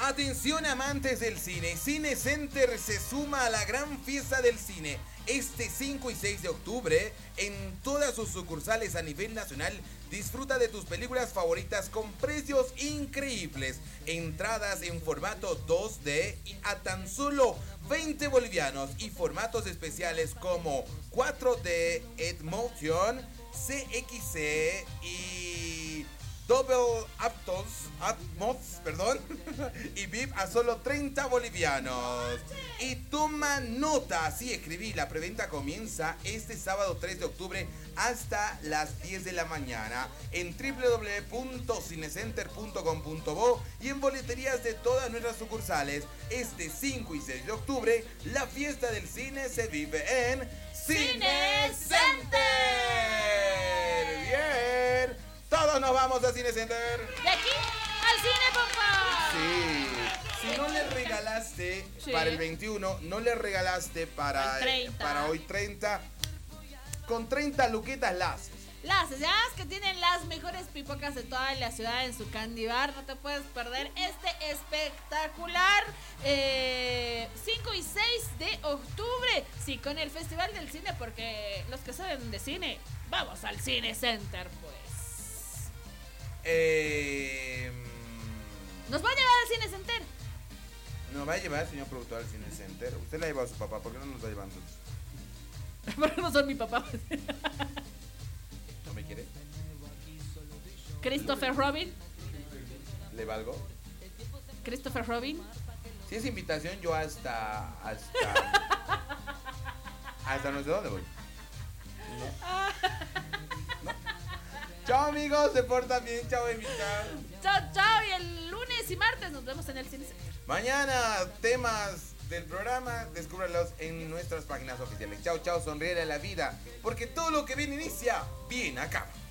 Atención amantes del cine, Cine Center se suma a la gran fiesta del cine. Este 5 y 6 de octubre, en todas sus sucursales a nivel nacional, disfruta de tus películas favoritas con precios increíbles. Entradas en formato 2D a tan solo 20 bolivianos y formatos especiales como 4D Edmotion, CXC y Double Atmos, y VIP a solo 30 bolivianos. Y toma nota, así escribí, la preventa comienza este sábado 3 de octubre hasta las 10 de la mañana en www.cinecenter.com.bo y en boleterías de todas nuestras sucursales. Este 5 y 6 de octubre, la fiesta del cine se vive en Cine Center. Bien. Todos nos vamos a Cine Center. De aquí al cine, papá. Sí. Si no le regalaste para el 21, no le regalaste para hoy 30. Con 30 luquitas las. Las que tienen las mejores pipocas de toda la ciudad en su candy bar. No te puedes perder este espectacular 5 y 6 de octubre. Sí, con el Festival del Cine, porque los que saben de cine, vamos al Cine Center, pues. ¿Nos va a llevar al Cine Center? Nos va a llevar el señor productor al Cine Center. Usted la lleva a su papá, ¿por qué no nos va llevando? Porque no son mi papá. ¿No me quiere? Christopher Robin. ¿Le valgo? Christopher Robin. Si es invitación, yo hasta no sé dónde voy. ¿No? Chao amigos, se portan bien, chao invitados. Chao, y el lunes y martes nos vemos en el Cine Center. Mañana, temas del programa, descúbralos en nuestras páginas oficiales. Chao, sonríe a la vida, porque todo lo que bien inicia, bien acaba.